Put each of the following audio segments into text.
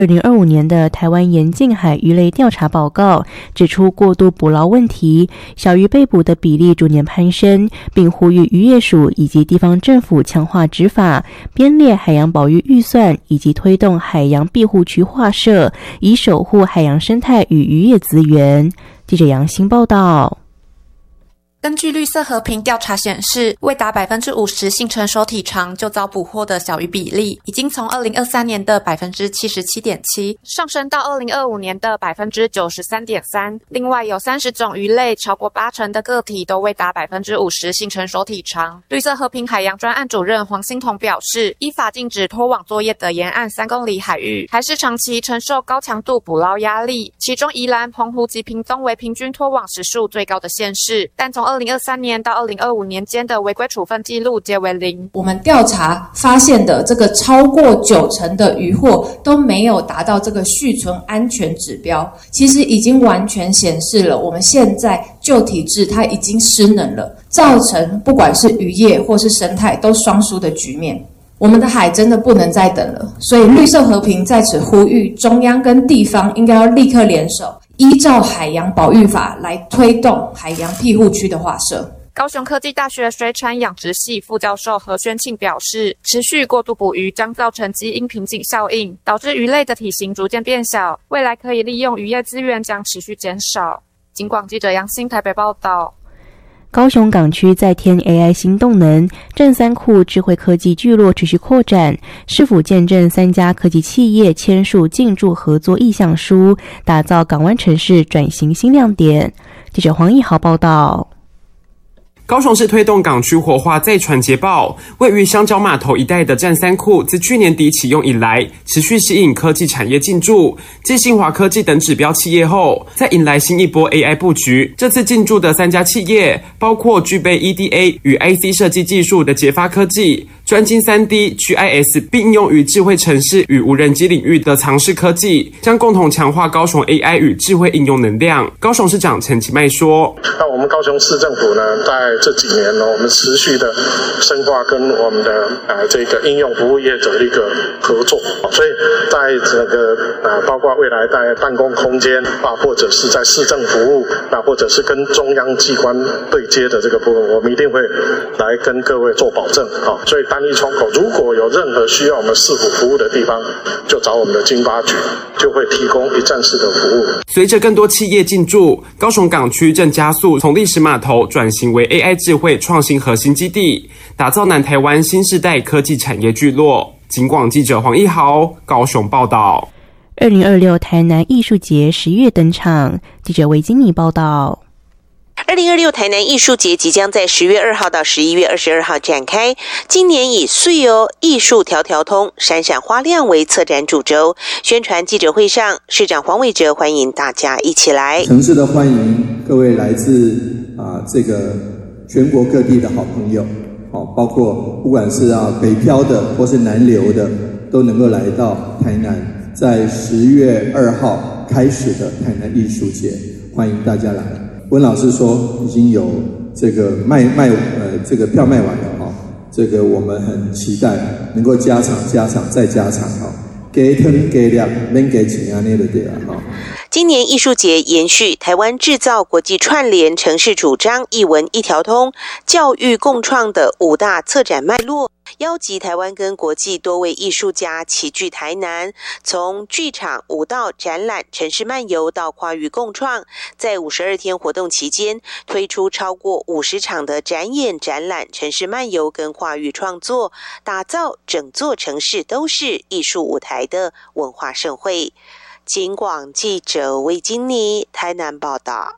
2025年的台湾沿近海鱼类调查报告指出，过度捕捞问题，小鱼被捕的比例逐年攀升，并呼吁渔业署以及地方政府强化执法，编列海洋保育预算，以及推动海洋庇护区划设，以守护海洋生态与渔业资源。记者杨欣报道。 根据绿色和平调查显示，未达 50% 性成熟体长就遭捕获的小鱼比例，已经从2023年的 77.7% 上升到2025年的 93.3%。另外有30种鱼类，超过80%的个体都未达 50% 性成熟体长。绿色和平海洋专案主任黄欣彤表示，依法禁止拖网作业的沿岸3公里海域，还是长期承受高强度捕捞压力，其中宜兰、澎湖及屏东为平均拖网时数最高的县市，但从2023年到2025年间的违规处分记录皆为0。 我们调查发现的这个超过90%的渔获都没有达到这个续存安全指标，其实已经完全显示了我们现在旧体制它已经失能了，造成不管是渔业或是生态都双输的局面。我们的海真的不能再等了，所以绿色和平在此呼吁中央跟地方应该要立刻联手，依照海洋保育法来推动海洋庇护区的划设。 高雄科技大学水产养殖系副教授何宣庆表示，持续过度捕鱼将造成基因瓶颈效应，导致鱼类的体型逐渐变小，未来可以利用渔业资源将持续减少。警广记者杨欣台北报道。 高雄港区再添 AI 新动能，正三库智慧科技聚落持续扩展，市府见证3家科技企业签署进驻合作意向书，打造港湾城市转型新亮点。记者黄义豪报道。 高雄市推动港区活化再传捷报，位于香蕉码头一带的战三库，自去年底启用以来，持续吸引科技产业进驻，继信华科技等指标企业后，再引来新一波 AI 布局。这次进驻的3家企业，包括具备 EDA 与 IC 设计技术的捷发科技，专精 3D GIS 并应用于智慧城市与无人机领域的藏视科技，将共同强化高雄 AI 与智慧应用能量。高雄市长陈其迈说：“ 那我们高雄市政府呢，在这几年呢，我们持续的深化跟我们的这个应用服务业者的一个合作，所以在这个包括未来在办公空间或者是在市政服务或者是跟中央机关对接的这个部分，我们一定会来跟各位做保证所以单一窗口如果有任何需要我们市府服务的地方，就找我们的经发局，就会提供一站式的服务。” 随着更多企业进驻，高雄港区正加速从历史码头转型为 AI 智慧创新核心基地，打造南台湾新世代科技产业聚落。警广记者黄一豪高雄报道。 2026台南艺术节10月登场，记者韦金妮报道。 2026台南艺术节即将在10月2号到11月22号展开，今年以岁艺术条条通，闪闪花亮为策展主轴。宣传记者会上，市长黄伟哲欢迎大家一起来。 诚挚的欢迎各位来自这个全国各地的好朋友，包括不管是北漂的或是南流的，都能够来到台南，在10月2号开始的台南艺术节，欢迎大家来。温老师说已经有这个这个票卖完了这个我们很期待能够加场再加场给汤给量免给钱安尼就对了今年艺术节延续台湾制造国际串联城市主张一文一条通教育共创的5大策展脉络，邀集台湾跟国际多位艺术家齐聚台南，从剧场、舞蹈、展览、城市漫游到跨域共创，在52天活动期间推出超过50场的展演、展览、城市漫游跟跨域创作，打造整座城市都是艺术舞台的文化盛会。警广记者魏金妮台南报道。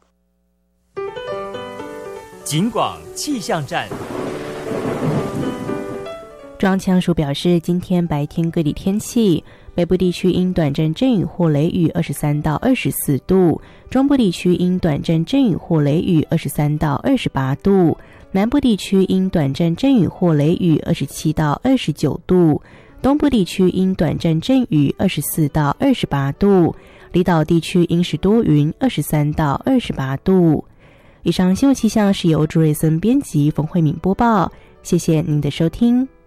警广气象站。 中央气象署表示，今天白天各地天气，北部地区因短暂阵雨或雷雨23到24度，中部地区因短暂阵雨或雷雨23到28度，南部地区因短暂阵雨或雷雨27到29度，东部地区因短暂阵雨24到28度，离岛地区因是多云23到28度。以上新闻气象是由朱瑞森编辑，冯慧敏播报，谢谢您的收听。